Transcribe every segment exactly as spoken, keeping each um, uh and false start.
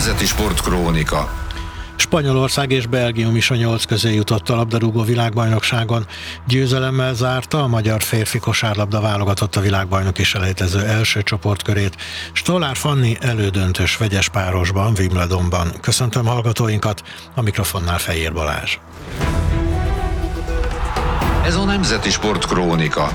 Nemzeti Sportkrónika. Spanyolország és Belgium is a nyolc közé jutott a labdarúgó világbajnokságon. Győzelemmel zárta a magyar férfi kosárlabda válogatott a világbajnoki selejtező első csoportkörét. Stollár Fanni elődöntős vegyes párosban, Wimbledonban. Köszöntöm hallgatóinkat, a mikrofonnál Fejér Balázs. Ez a Nemzeti Sportkrónika.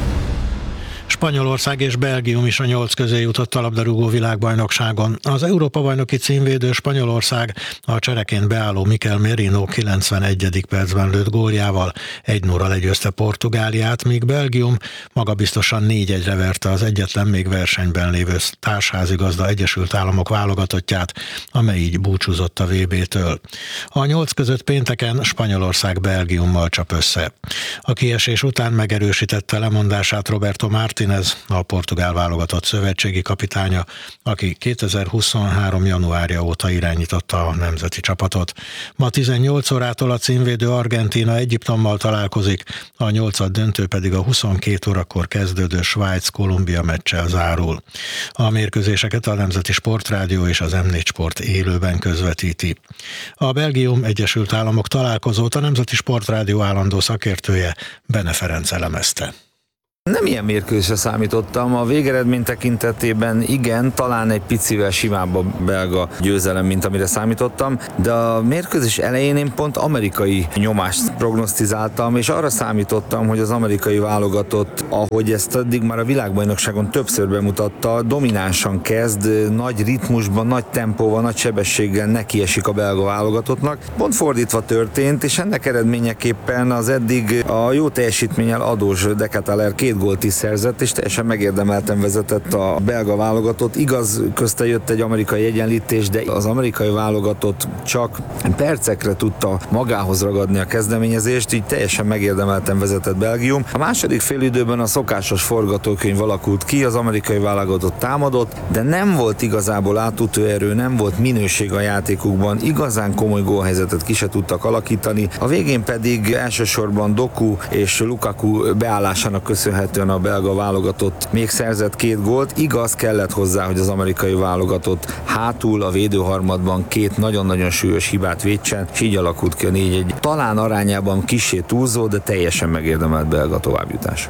Spanyolország és Belgium is a nyolc közé jutott a labdarúgó világbajnokságon. Az Európa-bajnoki címvédő Spanyolország a csereként beálló Mikel Merino kilencvenegyedik percben lőtt góljával egy nulla legyőzte Portugáliát, míg Belgium magabiztosan négy egyre verte az egyetlen még versenyben lévő társházigazda Egyesült Államok válogatottját, amely így búcsúzott a vé bé-től. A nyolc között pénteken Spanyolország Belgiummal csap össze. A kiesés után megerősítette lemondását Roberto Martínez, a portugál válogatott szövetségi kapitánya, aki kétezer-huszonhárom. januárja óta irányította a nemzeti csapatot. Ma tizennyolc órától a címvédő Argentína Egyiptommal találkozik, a nyolcad döntő pedig a huszonkét órakor kezdődő Svájc-Kolumbia meccsel zárul. A mérkőzéseket a Nemzeti Sportrádió és az em négy Sport élőben közvetíti. A Belgium Egyesült Államok találkozót a Nemzeti Sportrádió állandó szakértője, Bene Ferenc elemezte. Nem ilyen mérkőzésre számítottam, a végeredmény tekintetében igen, talán egy picivel simább a belga győzelem, mint amire számítottam, de a mérkőzés elején én pont amerikai nyomást prognosztizáltam, és arra számítottam, hogy az amerikai válogatott, ahogy ezt eddig már a világbajnokságon többször bemutatta, dominánsan kezd, nagy ritmusban, nagy tempóval, nagy sebességgel nekiesik a belga válogatottnak. Pont fordítva történt, és ennek eredményeképpen az eddig a jó teljesítménnyel adós De Ketelaere két gólt is szerzett, és teljesen megérdemelten vezetett a belga válogatott. Igaz, közte jött egy amerikai egyenlítés, de az amerikai válogatott csak percekre tudta magához ragadni a kezdeményezést, így teljesen megérdemelten vezetett Belgium. A második félidőben a szokásos forgatókönyv alakult ki, az amerikai válogatott támadott, de nem volt igazából átütőerő, nem volt minőség a játékukban, igazán komoly gólhelyzetet ki se tudtak alakítani. A végén pedig elsősorban Doku és Lukaku beállásának köszönhetően a belga válogatott még szerzett két gólt. Igaz, kellett hozzá, hogy az amerikai válogatott hátul a védőharmadban két nagyon-nagyon súlyos hibát védsen, és így alakult ki a négy egy. Talán arányában kissé túlzó, de teljesen megérdemelt belga továbbjutás.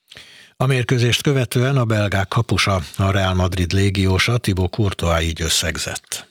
A mérkőzést követően a belgák kapusa, a Real Madrid légiósa Thibaut Courtois így összegzett.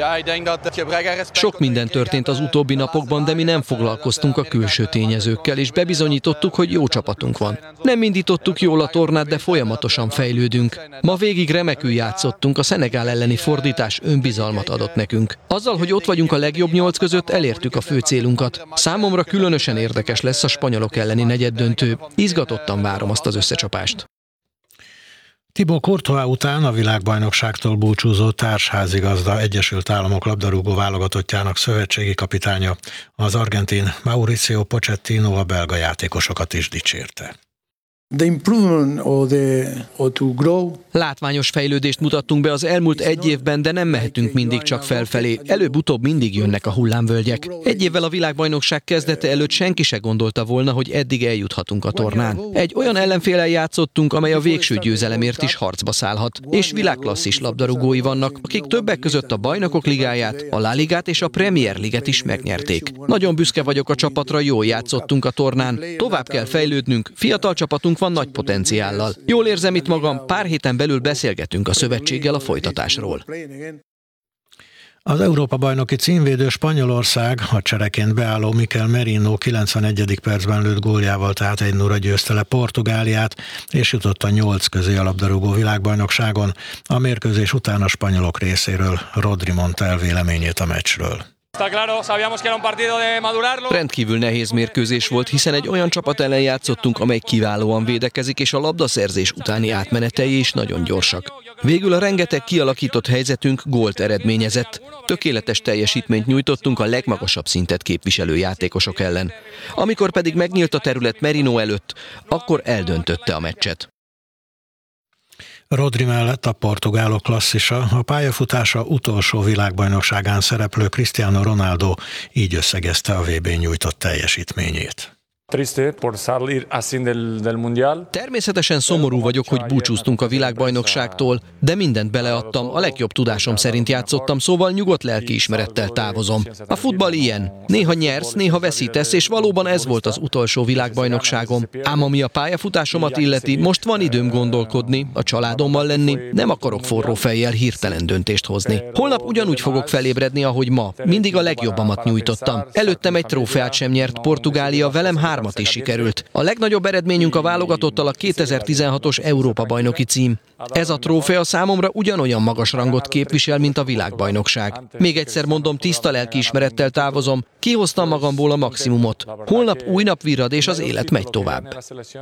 Sok minden történt az utóbbi napokban, de mi nem foglalkoztunk a külső tényezőkkel, és bebizonyítottuk, hogy jó csapatunk van. Nem indítottuk jól a tornát, de folyamatosan fejlődünk. Ma végig remekül játszottunk, a Szenegál elleni fordítás önbizalmat adott nekünk. Azzal, hogy ott vagyunk a legjobb nyolc között, elértük a fő célunkat. Számomra különösen érdekes lesz a spanyolok elleni negyeddöntő. Izgatottan várom azt az összecsapást. Thibaut Courtois után a világbajnokságtól búcsúzó társházigazda Egyesült Államok labdarúgó válogatottjának szövetségi kapitánya, az argentin Mauricio Pochettino a belga játékosokat is dicsérte. The improvement or the, or to grow. Látványos fejlődést mutattunk be az elmúlt egy évben, de nem mehetünk mindig csak felfelé. Előbb-utóbb mindig jönnek a hullámvölgyek. Egy évvel a világbajnokság kezdete előtt senki se gondolta volna, hogy eddig eljuthatunk a tornán. Egy olyan ellenféllel játszottunk, amely a végső győzelemért is harcba szállhat. És világklasszis labdarúgói vannak, akik többek között a Bajnokok Ligáját, a La Ligát és a Premier Liget is megnyerték. Nagyon büszke vagyok a csapatra, jól játszottunk a tornán. Tovább kell fejlődnünk, fiatal csapatunk van nagy potenciállal. Jól érzem itt magam, pár héten belül beszélgetünk a szövetséggel a folytatásról. Az Európa-bajnoki címvédő Spanyolország a csereként beálló Mikel Merino kilencvenegyedik percben lőtt góljával tehát egy nulla győzte le Portugáliát, és jutott a nyolc közé a labdarúgó világbajnokságon. A mérkőzés után a spanyolok részéről Rodri mondta el véleményét a meccsről. Rendkívül nehéz mérkőzés volt, hiszen egy olyan csapat ellen játszottunk, amely kiválóan védekezik, és a labdaszerzés utáni átmenetei is nagyon gyorsak. Végül a rengeteg kialakított helyzetünk gólt eredményezett. Tökéletes teljesítményt nyújtottunk a legmagasabb szintet képviselő játékosok ellen. Amikor pedig megnyílt a terület Merino előtt, akkor eldöntötte a meccset. Rodri mellett a portugálok klasszisa, a pályafutása utolsó világbajnokságán szereplő Cristiano Ronaldo így összegezte a vé bén nyújtott teljesítményét. Triste por salir así del, del mundial. Természetesen szomorú vagyok, hogy búcsúztunk a világbajnokságtól, de mindent beleadtam, a legjobb tudásom szerint játszottam, szóval nyugodt lelkiismerettel távozom. A futball ilyen. Néha nyersz, néha veszítesz, és valóban ez volt az utolsó világbajnokságom. Ám ami a pályafutásomat illeti, most van időm gondolkodni, a családommal lenni, nem akarok forró fejjel hirtelen döntést hozni. Holnap ugyanúgy fogok felébredni, ahogy ma. Mindig a legjobbamat nyújtottam. Előttem egy trófeát sem nyert Portugália, velem hármat is sikerült. A legnagyobb eredményünk a válogatottal a kétezer-tizenhatos Európa-bajnoki cím. Ez a trófea számomra ugyanolyan magas rangot képvisel, mint a világbajnokság. Még egyszer mondom, tiszta lelkiismerettel távozom, kihoztam magamból a maximumot. Holnap új nap virrad, és az élet megy tovább.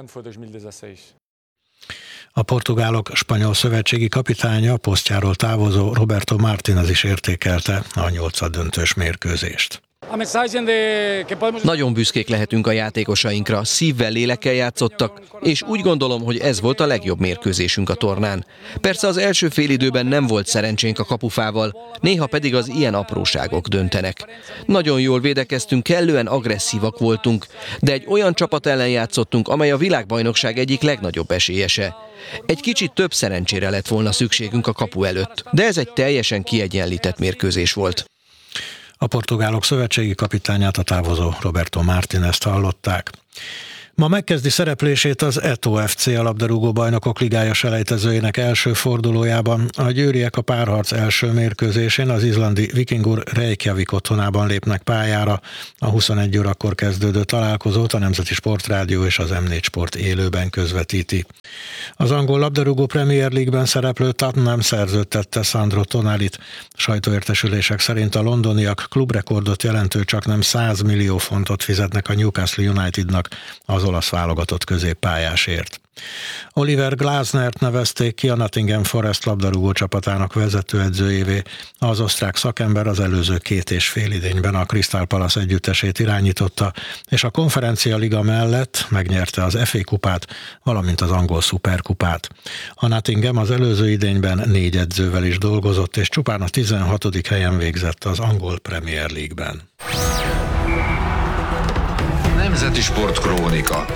A portugálok spanyol szövetségi kapitánya, posztjáról távozó Roberto Martínez is értékelte a nyolcaddöntős mérkőzést. Nagyon büszkék lehetünk a játékosainkra, szívvel, lélekkel játszottak, és úgy gondolom, hogy ez volt a legjobb mérkőzésünk a tornán. Persze az első félidőben nem volt szerencsénk a kapufával, néha pedig az ilyen apróságok döntenek. Nagyon jól védekeztünk, kellően agresszívak voltunk, de egy olyan csapat ellen játszottunk, amely a világbajnokság egyik legnagyobb esélyese. Egy kicsit több szerencsére lett volna szükségünk a kapu előtt, de ez egy teljesen kiegyenlített mérkőzés volt. A portugálok szövetségi kapitányát, a távozó Roberto Martínezt hallották. Ma megkezdi szereplését az é té o ef cé, a labdarúgó bajnokok ligája selejtezőjének első fordulójában. A győriek a párharc első mérkőzésén az izlandi Vikingur Reykjavik otthonában lépnek pályára. A huszonegy órakor kezdődő találkozót a Nemzeti Sportrádió és az em négy Sport élőben közvetíti. Az angol labdarúgó Premier League-ben szereplő Tottenham szerződtette Sandro Tonalit. Sajtóértesülések szerint a londoniak klubrekordot jelentő csaknem száz millió fontot fizetnek a Newcastle Unitednak az olasz válogatott középpályásért. Oliver Glasnert nevezték ki a Nottingham Forest labdarúgó csapatának vezetőedzőjévé. Az osztrák szakember az előző két és fél idényben a Crystal Palace együttesét irányította, és a Konferencia Liga mellett megnyerte az ef á kupát, valamint az angol szuperkupát. A Nottingham az előző idényben négy edzővel is dolgozott, és csupán a tizenhatodik helyen végzett az angol Premier League-ben. Nemzeti Sportkrónika.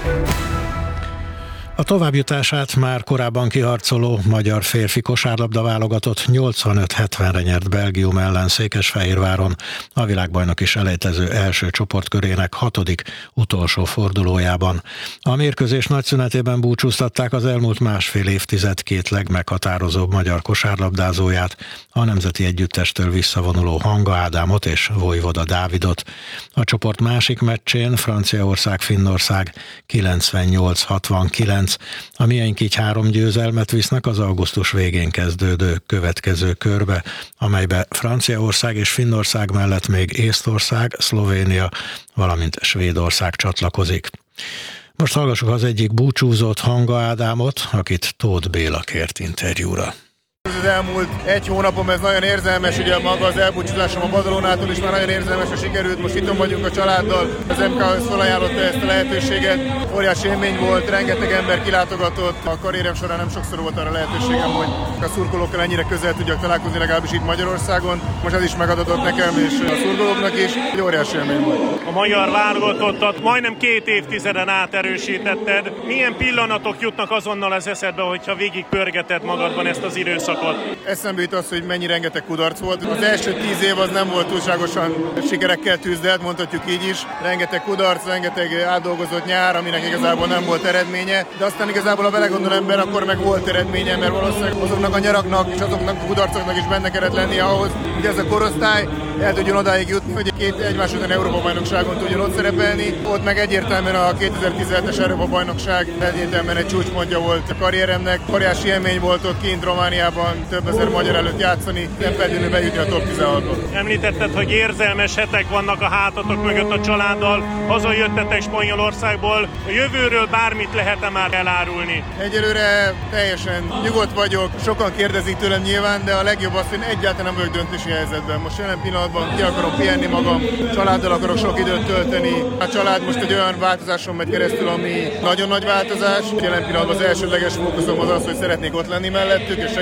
A továbbjutását már korábban kiharcoló magyar férfi kosárlabda válogatott nyolcvanöt hetvenre nyert Belgium ellen Székesfehérváron, a világbajnoki selejtező első csoportkörének hatodik utolsó fordulójában. A mérkőzés nagyszünetében búcsúztatták az elmúlt másfél évtized két legmeghatározóbb magyar kosárlabdázóját, a nemzeti együttestől visszavonuló Hanga Ádámot és Vojvoda Dávidot. A csoport másik meccsén Franciaország-Finnország kilencvennyolc hatvankilenc. A miénk így három győzelmet visznek az augusztus végén kezdődő következő körbe, amelybe Franciaország és Finnország mellett még Észtország, Szlovénia, valamint Svédország csatlakozik. Most hallgassuk az egyik búcsúzott, Hanga Ádámot, akit Tóth Béla kért interjúra. Az elmúlt egy hónapom ez nagyon érzelmes, ugye maga az elbúcsúzásom a Badalónától is már nagyon érzelmesre sikerült, most itt vagyunk a családdal, az em ká felajánlotta ezt a lehetőséget, óriási élmény volt, rengeteg ember kilátogatott, a karrierem során nem sokszor volt arra lehetőségem, hogy a szurkolókkal ennyire közel tudjak találkozni, legalábbis itt Magyarországon, most ez is megadatott nekem és a szurkolóknak is, egy óriási élmény volt. A magyar válogatottat majdnem két évtizeden át erősítetted, milyen pillanatok jutnak azonnal az eszedbe, hogyha végig pörgeted magadban ezt az időszakot? Eszembe jut az, hogy mennyi rengeteg kudarc volt. Az első tíz év az nem volt túlságosan sikerekkel tűzdelt, mondhatjuk így is. Rengeteg kudarc, rengeteg átdolgozott nyár, aminek igazából nem volt eredménye. De aztán igazából, ha belegondol ember, akkor meg volt eredménye, mert valószínűleg azoknak a nyaraknak és azoknak a kudarcoknak is benne kellett lennie ahhoz, hogy ez a korosztály el tudjon odáig jutni, hogy két egymás után Európa-bajnokságon tudjon ott szerepelni. Ott meg egyértelműen a kétezer-tizenhetes Európa-bajnokság egyértelműen egy csúcspontja volt a karrieremnek. Óriási élmény volt ott kint Romániában, több ezer magyar előtt játszani, nem feltétlenül bejutni a top tizenhatba. Említetted, hogy érzelmes hetek vannak a hátatok mögött a családdal, hazajöttetek Spanyolországból. A jövőről bármit lehet-e már elárulni? Egyelőre teljesen nyugodt vagyok, sokan kérdezik tőlem nyilván, de a legjobb az, hogy egyáltalán nem vagyok döntési helyzetben. Most jelen pillanatban ki akarom pihenni magam, családdal akarok sok időt tölteni. A család most egy olyan változáson megy keresztül, ami nagyon nagy változás. Jelen pillanatban az elsődleges fókuszom az az, hogy szeretnék ott lenni mellettük és segíteni őket.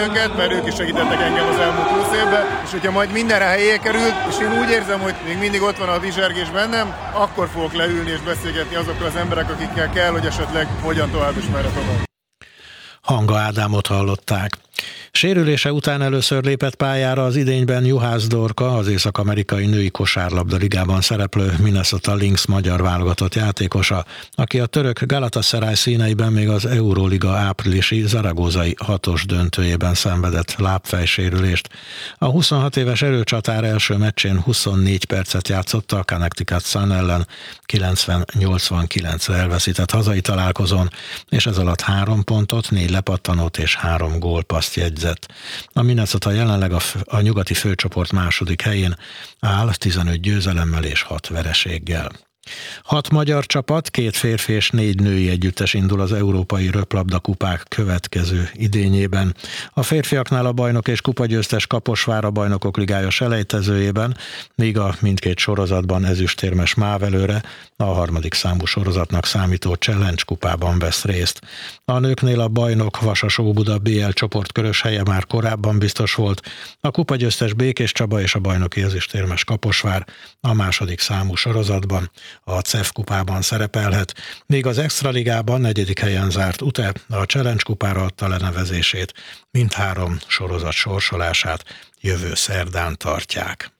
bennünket, mert ők is segítettek engem az elmúlt húsz évben, és hogyha majd mindenre helyé került, és én úgy érzem, hogy még mindig ott van a bizsergés bennem, akkor fogok leülni és beszélgetni azokkal az emberek, akikkel kell, hogy esetleg hogyan tovább és merre tovább. Hanga Ádámot hallották. Sérülése után először lépett pályára az idényben Juhász Dorka, az észak-amerikai női kosárlabda ligában szereplő Minnesota Lynx magyar válogatott játékosa, aki a török Galatasaray színeiben még az Euróliga áprilisi zaragozai hatos döntőjében szenvedett lábfejsérülést. A huszonhat éves erőcsatár első meccsén huszonnégy percet játszott a Connecticut Sun ellen, kilencven nyolcvankilencre elveszített hazai találkozón, és ez alatt három pontot, négy lepattanót és három gólpasszt jegyzett. A Minnesota jelenleg a, a nyugati főcsoport második helyén áll tizenöt győzelemmel és hat vereséggel. Hat magyar csapat, két férfi és négy női együttes indul az európai röplabda kupák következő idényében. A férfiaknál a bajnok és kupagyőztes Kaposvár a Bajnokok Ligája selejtezőjében, míg a mindkét sorozatban ezüstérmes Mávelőre a harmadik számú sorozatnak számító Challenge kupában vesz részt. A nőknél a bajnok Vasas-Óbuda bé el csoportkörös helye már korábban biztos volt, a kupagyőztes Békés Csaba és a bajnoki ezüstérmes Kaposvár a második számú sorozatban a cé e ef kupában szerepelhet, míg az Extraligában negyedik helyen zárt Ute a Challenge kupára adta lenevezését, mindhárom sorozat sorsolását jövő szerdán tartják.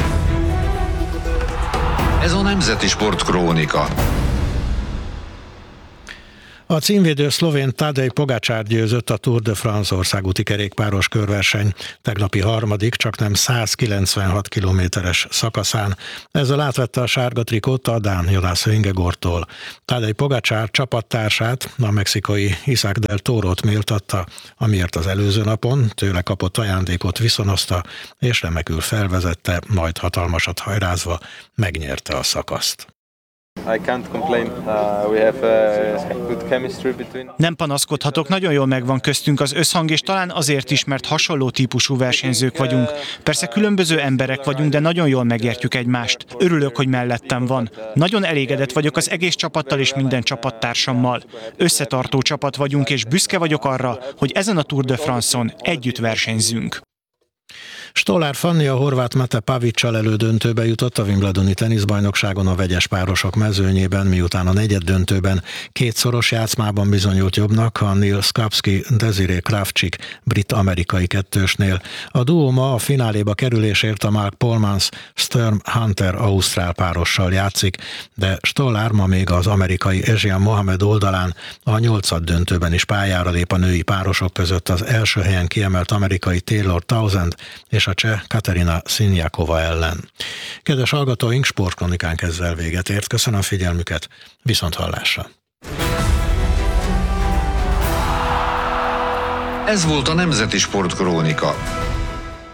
Ez a Nemzeti Sport Krónika. A címvédő szlovén Tadej Pogačar győzött a Tour de France országúti kerékpáros körverseny tegnapi harmadik, csak nem százkilencvenhat kilométeres szakaszán. Ezzel átvette a sárga trikót a dán Jonas Vingegaardtól. Tadej Pogačar csapattársát, a mexikai Isaac del Torot méltatta, amiért az előző napon tőle kapott ajándékot viszonozta, és remekül felvezette, majd hatalmasat hajrázva megnyerte a szakaszt. Nem panaszkodhatok, nagyon jól megvan köztünk az összhang, és talán azért is, mert hasonló típusú versenyzők vagyunk. Persze különböző emberek vagyunk, de nagyon jól megértjük egymást. Örülök, hogy mellettem van. Nagyon elégedett vagyok az egész csapattal és minden csapattársammal. Összetartó csapat vagyunk, és büszke vagyok arra, hogy ezen a Tour de France-on együtt versenyzünk. Stollár Fanni a horvát Mate Pavićsal elődöntőbe jutott a Wimbledoni teniszbajnokságon a vegyes párosok mezőnyében, miután a negyeddöntőben kétszoros játszmában bizonyult jobbnak a Neil Skapski Desiree Kravchik brit-amerikai kettősnél. A duó ma a fináléba kerülésért a Mark Polmans Sturm Hunter ausztrál párossal játszik, de Stollár ma még az amerikai Esian Mohamed oldalán a nyolcad döntőben is pályára lép a női párosok között az első helyen kiemelt amerikai Taylor Townsend és a cseh Katerina Siniakova ellen. Kedves hallgatóink, sportkronikánk ezzel véget ért. Köszönöm figyelmüket, viszont hallásra! Ez volt a Nemzeti Sport Krónika.